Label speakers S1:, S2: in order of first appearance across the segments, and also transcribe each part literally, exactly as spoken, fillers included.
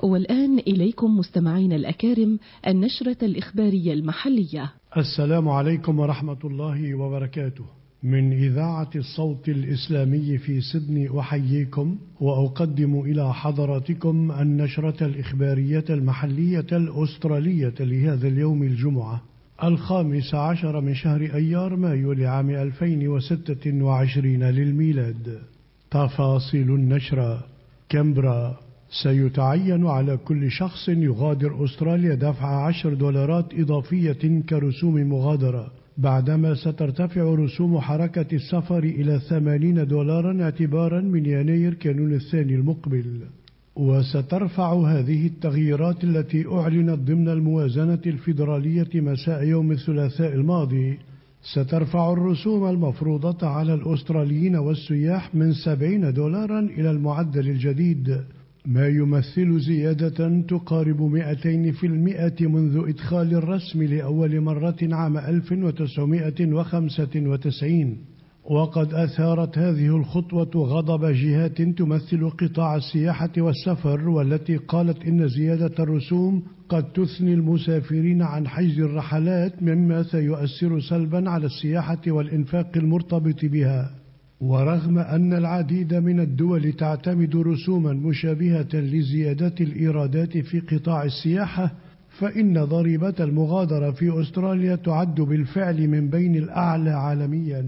S1: والآن إليكم مستمعين الأكارم النشرة الإخبارية المحلية.
S2: السلام عليكم ورحمة الله وبركاته. من إذاعة الصوت الإسلامي في سيدني أحييكم وأقدم إلى حضراتكم النشرة الإخبارية المحلية الأسترالية لهذا اليوم الجمعة الخامس عشر من شهر أيار مايو لعام ألفين وستة وعشرين للميلاد. تفاصيل النشرة. كامبرا: سيتعين على كل شخص يغادر أستراليا دفع عشر دولارات إضافية كرسوم مغادرة، بعدما سترتفع رسوم حركة السفر إلى ثمانين دولارا اعتبارا من يناير كانون الثاني المقبل. وسترفع هذه التغييرات التي أعلنت ضمن الموازنة الفيدرالية مساء يوم الثلاثاء الماضي، سترفع الرسوم المفروضة على الأستراليين والسياح من سبعين دولارا إلى المعدل الجديد، ما يمثل زيادة تقارب مئتين بالمئة منذ إدخال الرسم لأول مرة عام ألف وتسعمئة وخمسة وتسعين. وقد أثارت هذه الخطوة غضب جهات تمثل قطاع السياحة والسفر، والتي قالت إن زيادة الرسوم قد تثني المسافرين عن حجز الرحلات، مما سيؤثر سلبا على السياحة والإنفاق المرتبط بها. ورغم أن العديد من الدول تعتمد رسوما مشابهة لزيادة الإيرادات في قطاع السياحة، فإن ضريبة المغادرة في أستراليا تعد بالفعل من بين الأعلى عالميا.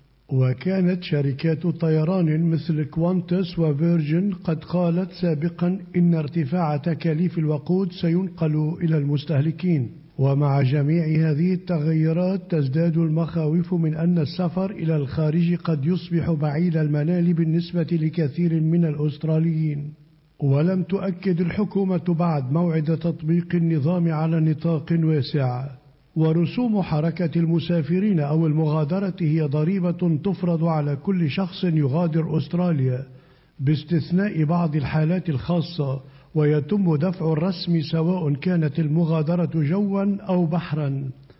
S2: وكانت شركات طيران مثل كوانتس وفيرجن قد قالت سابقا إن ارتفاع تكاليف الوقود سينقل إلى المستهلكين. ومع جميع هذه التغيرات تزداد المخاوف من أن السفر إلى الخارج قد يصبح بعيد المنال بالنسبة لكثير من الأستراليين. ولم تؤكد الحكومة بعد موعد تطبيق النظام على نطاق واسع. ورسوم حركة المسافرين أو المغادرة هي ضريبة تفرض على كل شخص يغادر أستراليا باستثناء بعض الحالات الخاصة، ويتم دفع الرسم سواء كانت المغادرة جوا أو بحرا.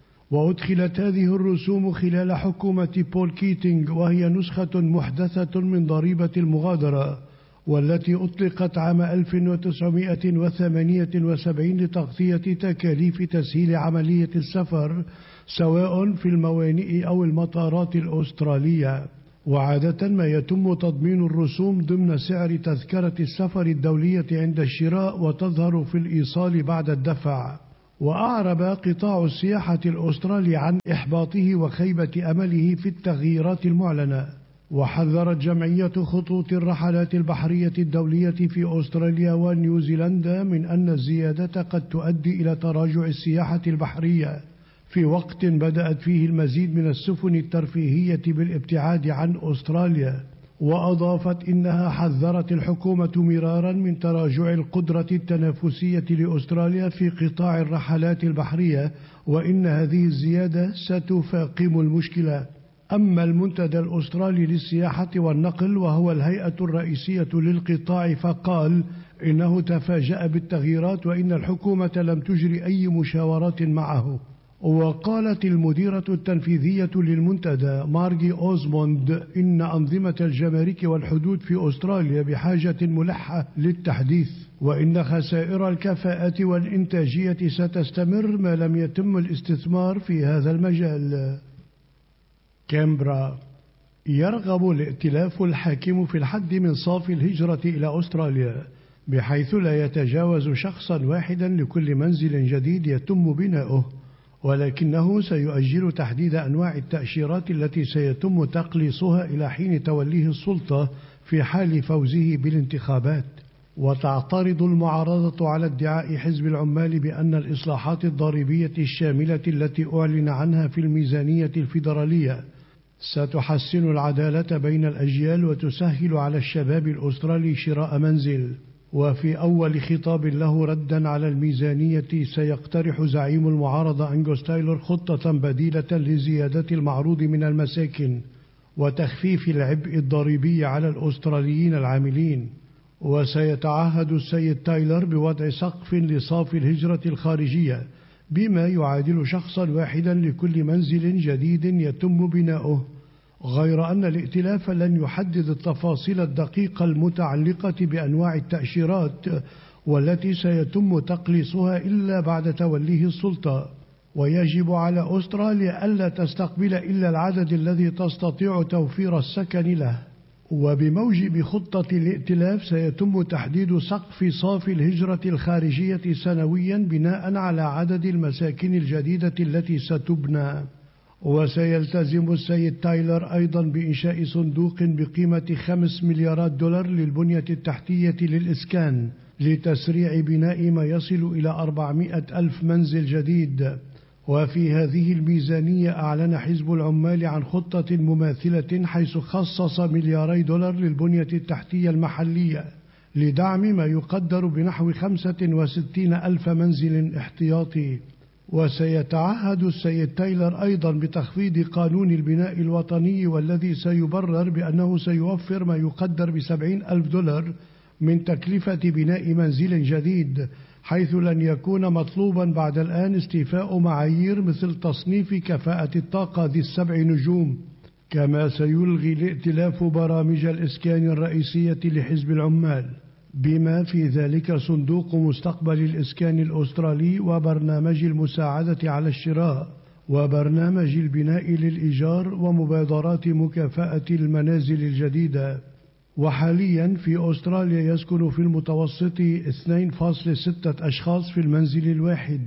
S2: وأدخلت هذه الرسوم خلال حكومة بول كيتينغ، وهي نسخة محدثة من ضريبة المغادرة، والتي أطلقت عام ألف وتسعمئة وثمانية وسبعين لتغطية تكاليف تسهيل عملية السفر سواء في الموانئ أو المطارات الأسترالية. وعادة ما يتم تضمين الرسوم ضمن سعر تذكرة السفر الدولية عند الشراء، وتظهر في الإيصال بعد الدفع. وأعرب قطاع السياحة الأسترالي عن إحباطه وخيبة أمله في التغييرات المعلنة. وحذرت جمعية خطوط الرحلات البحرية الدولية في أستراليا ونيوزيلندا من أن الزيادة قد تؤدي إلى تراجع السياحة البحرية في وقت بدأت فيه المزيد من السفن الترفيهية بالابتعاد عن أستراليا. وأضافت إنها حذرت الحكومة مرارا من تراجع القدرة التنافسية لأستراليا في قطاع الرحلات البحرية، وإن هذه الزيادة ستفاقم المشكلة. أما المنتدى الأسترالي للسياحة والنقل، وهو الهيئة الرئيسية للقطاع، فقال إنه تفاجأ بالتغييرات وإن الحكومة لم تجري أي مشاورات معه. وقالت المديرة التنفيذية للمنتدى مارغي أوزموند إن أنظمة الجمارك والحدود في أستراليا بحاجة ملحة للتحديث، وإن خسائر الكفاءة والإنتاجية ستستمر ما لم يتم الاستثمار في هذا المجال. كامبرا: يرغب الائتلاف الحاكم في الحد من صافي الهجرة إلى أستراليا، بحيث لا يتجاوز شخصا واحدا لكل منزل جديد يتم بناؤه، ولكنه سيؤجل تحديد أنواع التأشيرات التي سيتم تقليصها إلى حين توليه السلطة في حال فوزه بالانتخابات. وتعترض المعارضة على ادعاء حزب العمال بأن الإصلاحات الضريبية الشاملة التي أعلن عنها في الميزانية الفيدرالية ستحسن العدالة بين الأجيال وتسهل على الشباب الأسترالي شراء منزل. وفي أول خطاب له ردا على الميزانية، سيقترح زعيم المعارضة أنغوس تايلر خطة بديلة لزيادة المعروض من المساكن وتخفيف العبء الضريبي على الأستراليين العاملين. وسيتعهد السيد تايلر بوضع سقف لصافي الهجرة الخارجية بما يعادل شخصا واحدا لكل منزل جديد يتم بناؤه، غير أن الائتلاف لن يحدد التفاصيل الدقيقة المتعلقة بأنواع التأشيرات والتي سيتم تقليصها إلا بعد توليه السلطة. ويجب على أستراليا ألا تستقبل إلا العدد الذي تستطيع توفير السكن له. وبموجب خطة الائتلاف سيتم تحديد سقف صافي الهجرة الخارجية سنويا بناء على عدد المساكن الجديدة التي ستبنى. وسيلتزم السيد تايلر أيضا بإنشاء صندوق بقيمة خمس مليارات دولار للبنية التحتية للإسكان لتسريع بناء ما يصل إلى أربعمائة ألف منزل جديد. وفي هذه الميزانية أعلن حزب العمال عن خطة مماثلة حيث خصص ملياري دولار للبنية التحتية المحلية لدعم ما يقدر بنحو خمسة وستين ألف منزل احتياطي. وسيتعهد السيد تايلر أيضا بتخفيض قانون البناء الوطني والذي سيبرر بأنه سيوفر ما يقدر بسبعين ألف دولار من تكلفة بناء منزل جديد، حيث لن يكون مطلوبا بعد الآن استيفاء معايير مثل تصنيف كفاءة الطاقة ذي السبع نجوم. كما سيلغي الائتلاف برامج الإسكان الرئيسية لحزب العمال، بما في ذلك صندوق مستقبل الإسكان الأسترالي وبرنامج المساعدة على الشراء وبرنامج البناء للإيجار ومبادرات مكافأة المنازل الجديدة. وحاليا في أستراليا يسكن في المتوسط اثنين فاصلة ستة أشخاص في المنزل الواحد،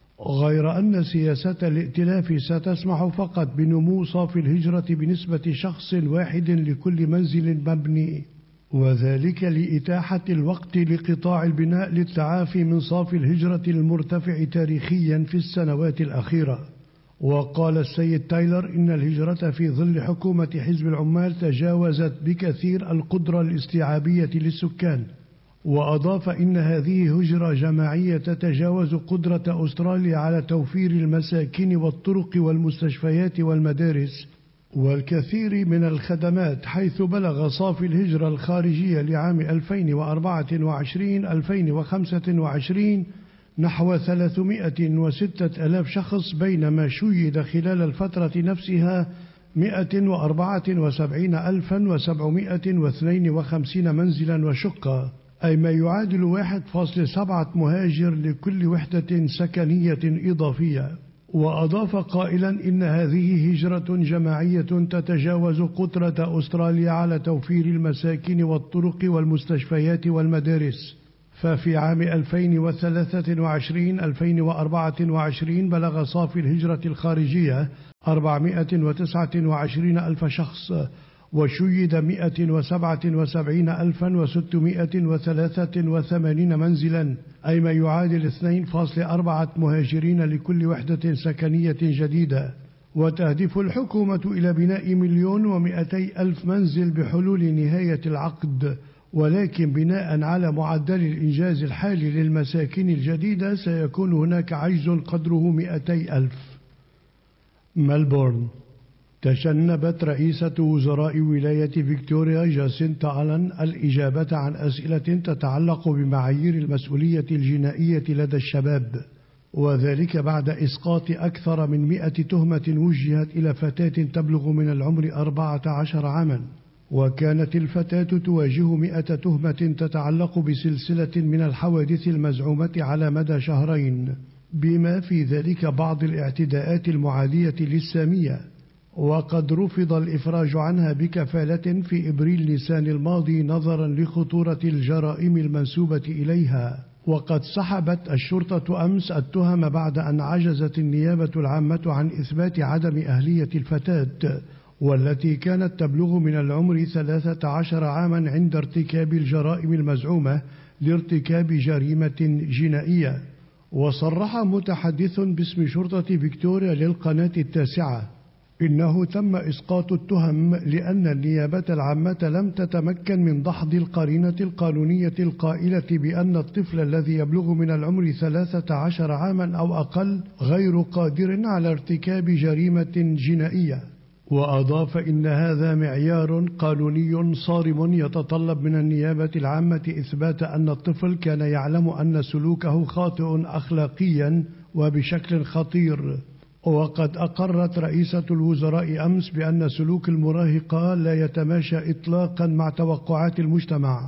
S2: غير أن سياسة الائتلاف ستسمح فقط بنمو صافي الهجرة بنسبة شخص واحد لكل منزل مبني، وذلك لإتاحة الوقت لقطاع البناء للتعافي من صافي الهجرة المرتفع تاريخيا في السنوات الأخيرة. وقال السيد تايلر إن الهجرة في ظل حكومة حزب العمال تجاوزت بكثير القدرة الاستيعابية للسكان. وأضاف إن هذه هجرة جماعية تتجاوز قدرة أستراليا على توفير المساكن والطرق والمستشفيات والمدارس والكثير من الخدمات، حيث بلغ صافي الهجرة الخارجية لعام ألفين وأربعة وعشرين ألفين وخمسة وعشرين نحو ثلاثمائة وستة آلاف شخص، بينما شيد خلال الفترة نفسها مائة وأربعة وسبعين ألفا وسبعمائة واثنين وخمسين منزلا وشقة، أي ما يعادل واحد فاصلة سبعة مهاجر لكل وحدة سكنية إضافية. وأضاف قائلا إن هذه هجرة جماعية تتجاوز قدرة أستراليا على توفير المساكن والطرق والمستشفيات والمدارس. ففي عام ألفين وثلاثة وعشرين ألفين وأربعة وعشرين بلغ صافي الهجرة الخارجية أربعمائة وتسعة وعشرين ألف شخص، وشيد مائة وسبعة وسبعين ألفا وستمائة وثلاثة وثمانين منزلا، أي ما يعادل اثنين فاصلة أربعة مهاجرين لكل وحدة سكنية جديدة. وتهدف الحكومة إلى بناء مليون ومئتي ألف منزل بحلول نهاية العقد، ولكن بناء على معدل الإنجاز الحالي للمساكن الجديدة سيكون هناك عجز قدره مئتي ألف. ملبورن. تجنبت رئيسة وزراء ولاية فيكتوريا جاسينتا ألان الإجابة عن أسئلة تتعلق بمعايير المسؤولية الجنائية لدى الشباب، وذلك بعد إسقاط أكثر من مئة تهمة وجهت إلى فتاة تبلغ من العمر أربعة عشر عاما. وكانت الفتاة تواجه مئة تهمة تتعلق بسلسلة من الحوادث المزعومة على مدى شهرين، بما في ذلك بعض الاعتداءات المعادية للسامية. وقد رفض الإفراج عنها بكفالة في إبريل نيسان الماضي نظرا لخطورة الجرائم المنسوبة إليها. وقد سحبت الشرطة أمس التهم بعد أن عجزت النيابة العامة عن إثبات عدم أهلية الفتاة، والتي كانت تبلغ من العمر ثلاثة عشر عاما عند ارتكاب الجرائم المزعومة لارتكاب جريمة جنائية. وصرح متحدث باسم شرطة فيكتوريا للقناة التاسعة إنه تم إسقاط التهم لأن النيابة العامة لم تتمكن من دحض القرينة القانونية القائلة بأن الطفل الذي يبلغ من العمر ثلاثة عشر عاما أو أقل غير قادر على ارتكاب جريمة جنائية. وأضاف إن هذا معيار قانوني صارم يتطلب من النيابة العامة إثبات أن الطفل كان يعلم أن سلوكه خاطئ أخلاقيا وبشكل خطير. وقد أقرت رئيسة الوزراء أمس بأن سلوك المراهقة لا يتماشى إطلاقا مع توقعات المجتمع،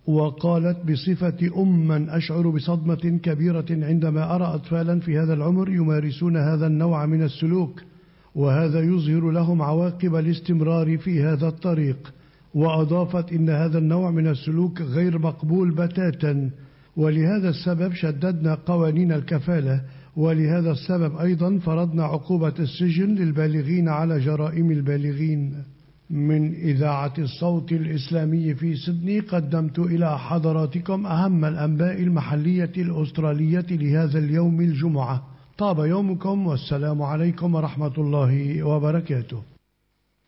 S2: وقالت: بصفة أم من أشعر بصدمة كبيرة عندما أرى أطفالا في هذا العمر يمارسون هذا النوع من السلوك، وهذا يظهر لهم عواقب الاستمرار في هذا الطريق. وأضافت: إن هذا النوع من السلوك غير مقبول بتاتا، ولهذا السبب شددنا قوانين الكفالة، ولهذا السبب أيضا فرضنا عقوبة السجن للبالغين على جرائم البالغين. من إذاعة الصوت الإسلامي في سيدني قدمت إلى حضراتكم أهم الأنباء المحلية الأسترالية لهذا اليوم الجمعة. طاب يومكم، والسلام عليكم ورحمة الله وبركاته.